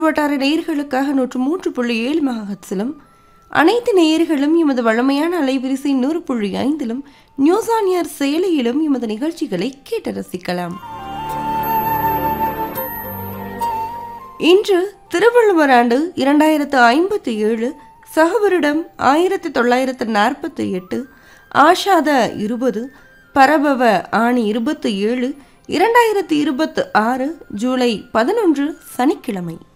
வட்டார நேயர்களுக்காக 103.7 மெகாஹெர்ட்ஸிலும் அனைத்து நேயர்களும் எமது வழமையான அலைவரிசை 100.5லும் நியூஸ் ஆன் ஏர் செயலியிலும் எமது நிகழ்ச்சிகளை கேட்டு ரசிக்கலாம். இன்று திருவள்ளுவர் ஆண்டு 2057 சகவருடம் 1948 ஆஷாத 20 பரபவ ஆணி 27 2026 ஜூலை 11 சனிக்கிழமை.